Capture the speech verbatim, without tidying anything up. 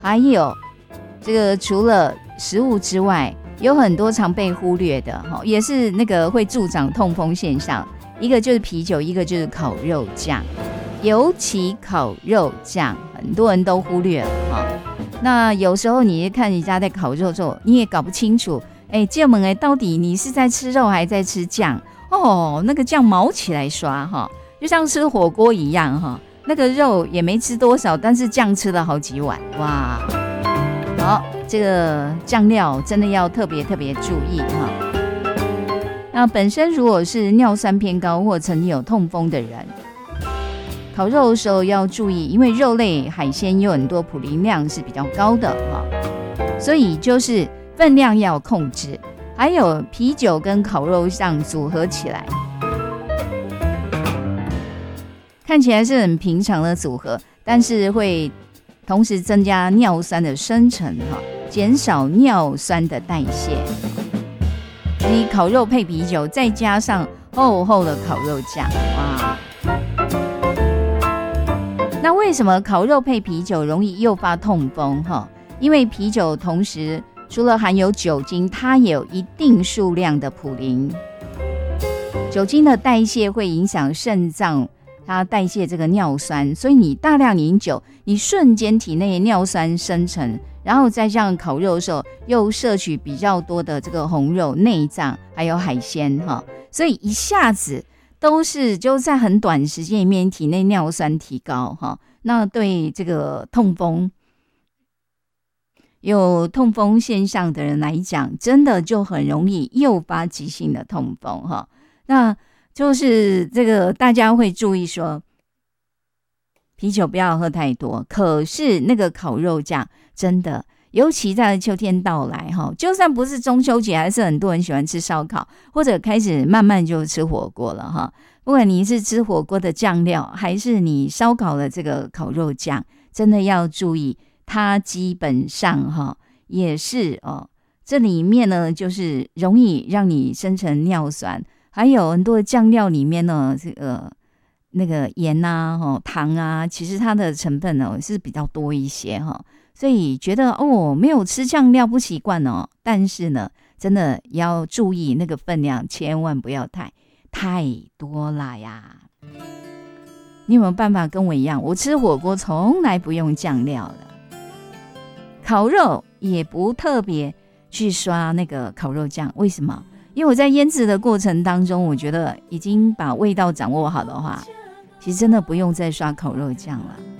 还有这个除了食物之外，有很多常被忽略的，也是那个会助长痛风现象。一个就是啤酒，一个就是烤肉酱，尤其烤肉酱很多人都忽略了哈。那有时候你看人家在烤肉的时候，你也搞不清楚，哎，这门哎，到底你是在吃肉还是在吃酱？哦，那个酱毛起来刷哈，就像吃火锅一样哈，那个肉也没吃多少，但是酱吃了好几碗，哇！好，这个酱料真的要特别特别注意哈。那本身如果是尿酸偏高或曾经有痛风的人，烤肉的时候要注意，因为肉类海鲜有很多普林量是比较高的哈，所以就是分量要控制。还有啤酒跟烤肉酱组合起来，看起来是很平常的组合，但是会同时增加尿酸的生成，减少尿酸的代谢。你烤肉配啤酒，再加上厚厚的烤肉酱，哇！那为什么烤肉配啤酒容易诱发痛风？因为啤酒同时除了含有酒精，它也有一定数量的普林。酒精的代谢会影响肾脏，它代谢这个尿酸，所以你大量饮酒，你瞬间体内尿酸生成，然后再像烤肉的时候又摄取比较多的这个红肉、内脏还有海鲜哈，所以一下子都是就在很短时间里面体内尿酸提高哈，那对这个痛风有痛风现象的人来讲，真的就很容易诱发急性的痛风哈。那就是这个大家会注意说，啤酒不要喝太多，可是那个烤肉酱真的，尤其在秋天到来哈，就算不是中秋节，还是很多人喜欢吃烧烤，或者开始慢慢就吃火锅了哈。不管你是吃火锅的酱料，还是你烧烤的这个烤肉酱，真的要注意。它基本上哈也是哦，这里面呢就是容易让你生成尿酸，还有很多的酱料里面呢，这个那个盐啊、哦、糖啊，其实它的成分呢是比较多一些哈，所以觉得哦没有吃酱料不习惯哦，但是呢真的要注意那个分量，千万不要太太多啦呀。你有没有办法跟我一样？我吃火锅从来不用酱料的。烤肉也不特别去刷那个烤肉酱，为什么？因为我在腌制的过程当中，我觉得已经把味道掌握好的话，其实真的不用再刷烤肉酱了。